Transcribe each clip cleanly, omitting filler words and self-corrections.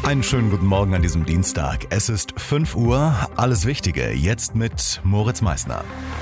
Einen schönen guten Morgen an diesem Dienstag. Es ist 5 Uhr. Alles Wichtige jetzt mit Moritz Meissner.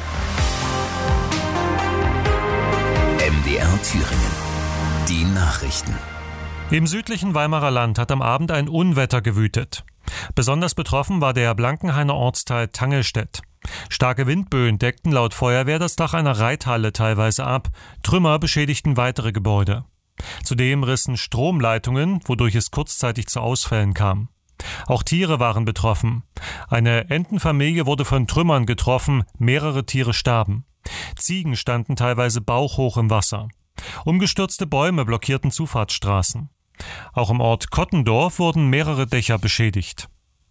MDR Thüringen. Die Nachrichten. Im südlichen Weimarer Land hat am Abend ein Unwetter gewütet. Besonders betroffen war der Blankenhainer Ortsteil Tangelstedt. Starke Windböen deckten laut Feuerwehr das Dach einer Reithalle teilweise ab. Trümmer beschädigten weitere Gebäude. Zudem rissen Stromleitungen, wodurch es kurzzeitig zu Ausfällen kam. Auch Tiere waren betroffen. Eine Entenfamilie wurde von Trümmern getroffen, mehrere Tiere starben. Ziegen standen teilweise bauchhoch im Wasser. Umgestürzte Bäume blockierten Zufahrtsstraßen. Auch im Ort Kottendorf wurden mehrere Dächer beschädigt.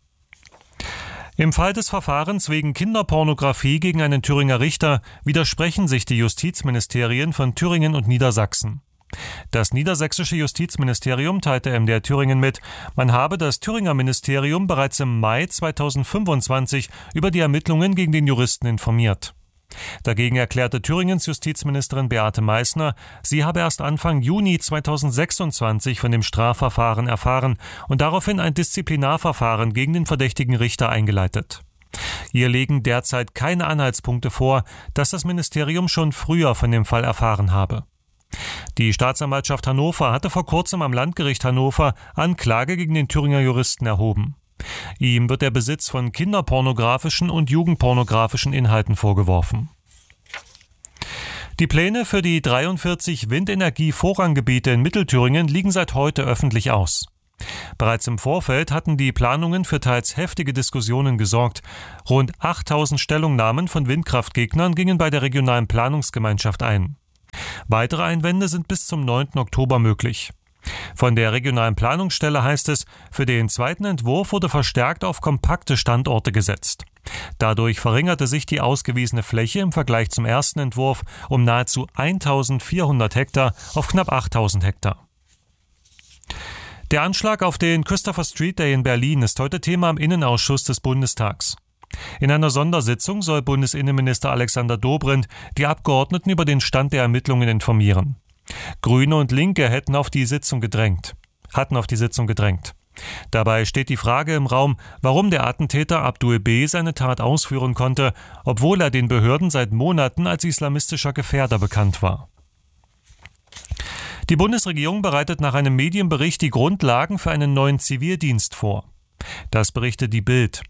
Im Fall des Verfahrens wegen Kinderpornografie gegen einen Thüringer Richter widersprechen sich die Justizministerien von Thüringen und Niedersachsen. Das niedersächsische Justizministerium teilte MDR Thüringen mit, man habe das Thüringer Ministerium bereits im Mai 2025 über die Ermittlungen gegen den Juristen informiert. Dagegen erklärte Thüringens Justizministerin Beate Meissner, sie habe erst Anfang Juni 2026 von dem Strafverfahren erfahren und daraufhin ein Disziplinarverfahren gegen den verdächtigen Richter eingeleitet. Ihr legen derzeit keine Anhaltspunkte vor, dass das Ministerium schon früher von dem Fall erfahren habe. Die Staatsanwaltschaft Hannover hatte vor kurzem am Landgericht Hannover Anklage gegen den Thüringer Juristen erhoben. Ihm wird der Besitz von kinderpornografischen und jugendpornografischen Inhalten vorgeworfen. Die Pläne für die 43 Windenergie-Vorranggebiete in Mittelthüringen liegen seit heute öffentlich aus. Bereits im Vorfeld hatten die Planungen für teils heftige Diskussionen gesorgt. Rund 8000 Stellungnahmen von Windkraftgegnern gingen bei der regionalen Planungsgemeinschaft ein. Weitere Einwände sind bis zum 9. Oktober möglich. Von der regionalen Planungsstelle heißt es, für den zweiten Entwurf wurde verstärkt auf kompakte Standorte gesetzt. Dadurch verringerte sich die ausgewiesene Fläche im Vergleich zum ersten Entwurf um nahezu 1400 Hektar auf knapp 8000 Hektar. Der Anschlag auf den Christopher Street Day in Berlin ist heute Thema im Innenausschuss des Bundestags. In einer Sondersitzung soll Bundesinnenminister Alexander Dobrindt die Abgeordneten über den Stand der Ermittlungen informieren. Grüne und Linke hatten auf die Sitzung gedrängt. Dabei steht die Frage im Raum, warum der Attentäter Abdul B. seine Tat ausführen konnte, obwohl er den Behörden seit Monaten als islamistischer Gefährder bekannt war. Die Bundesregierung bereitet nach einem Medienbericht die Grundlagen für einen neuen Zivildienst vor. Das berichtet die Bild.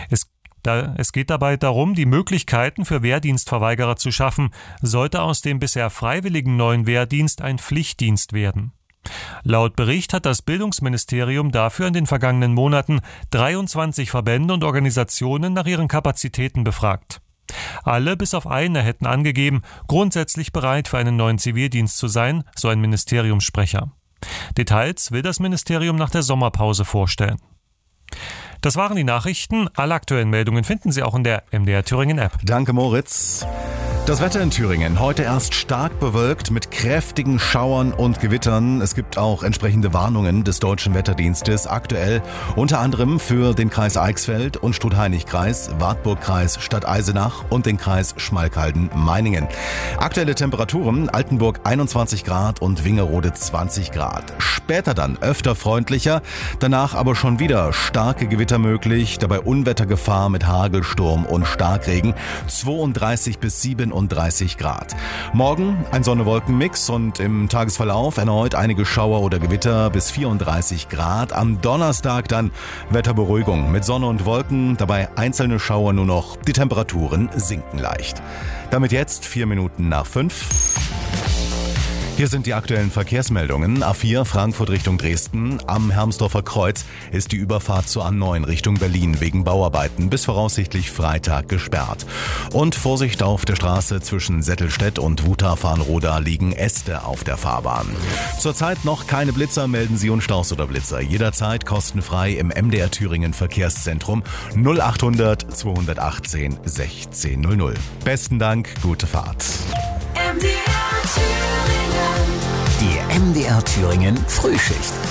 Es geht dabei darum, die Möglichkeiten für Wehrdienstverweigerer zu schaffen, sollte aus dem bisher freiwilligen neuen Wehrdienst ein Pflichtdienst werden. Laut Bericht hat das Bildungsministerium dafür in den vergangenen Monaten 23 Verbände und Organisationen nach ihren Kapazitäten befragt. Alle bis auf eine hätten angegeben, grundsätzlich bereit für einen neuen Zivildienst zu sein, so ein Ministeriumssprecher. Details will das Ministerium nach der Sommerpause vorstellen. Das waren die Nachrichten. Alle aktuellen Meldungen finden Sie auch in der MDR Thüringen App. Danke, Moritz. Das Wetter in Thüringen heute erst stark bewölkt mit kräftigen Schauern und Gewittern. Es gibt auch entsprechende Warnungen des Deutschen Wetterdienstes. Aktuell unter anderem für den Kreis Eichsfeld und Stut-Heinig-Kreis, Wartburg-Kreis, Stadt Eisenach und den Kreis Schmalkalden-Meiningen. Aktuelle Temperaturen: Altenburg 21 Grad und Wingerode 20 Grad. Später dann öfter freundlicher, danach aber schon wieder starke Gewitter möglich. Dabei Unwettergefahr mit Hagel, Sturm und Starkregen. 32 bis 37 Grad. Morgen ein Sonne-Wolken-Mix und im Tagesverlauf erneut einige Schauer oder Gewitter bis 34 Grad. Am Donnerstag dann Wetterberuhigung mit Sonne und Wolken, dabei einzelne Schauer nur noch. Die Temperaturen sinken leicht. Damit jetzt 4 Minuten nach 5. Hier sind die aktuellen Verkehrsmeldungen. A4 Frankfurt Richtung Dresden. Am Hermsdorfer Kreuz ist die Überfahrt zur A9 Richtung Berlin wegen Bauarbeiten bis voraussichtlich Freitag gesperrt. Und Vorsicht auf der Straße zwischen Settelstedt und Wutach-Farnroda liegen Äste auf der Fahrbahn. Zurzeit noch keine Blitzer, melden Sie uns Staus oder Blitzer. Jederzeit kostenfrei im MDR Thüringen Verkehrszentrum 0800 218 1600. Besten Dank, gute Fahrt. Die MDR Thüringen Frühschicht.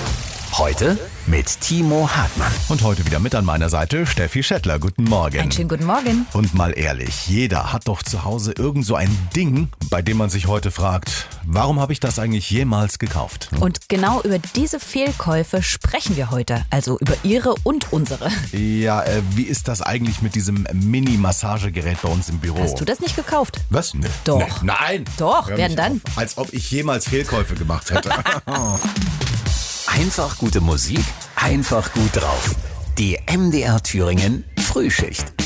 Heute mit Timo Hartmann. Und heute wieder mit an meiner Seite Steffi Schettler. Guten Morgen. Einen schönen guten Morgen. Und mal ehrlich, jeder hat doch zu Hause irgend so ein Ding, bei dem man sich heute fragt, warum habe ich das eigentlich jemals gekauft? Und genau über diese Fehlkäufe sprechen wir heute, also über Ihre und unsere. Ja, wie ist das eigentlich mit diesem Mini-Massagegerät bei uns im Büro? Hast du das nicht gekauft? Was? Nee. Doch. Nee. Nein. Doch, Hör werden mich dann. auf. Als ob ich jemals Fehlkäufe gemacht hätte. Einfach gute Musik, einfach gut drauf. Die MDR Thüringen Frühschicht.